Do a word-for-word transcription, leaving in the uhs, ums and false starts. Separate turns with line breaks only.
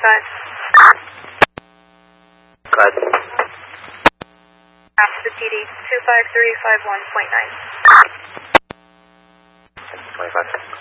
twenty-five.
Go ahead.
Ask the T D, two five three five one point nine.
twenty-five.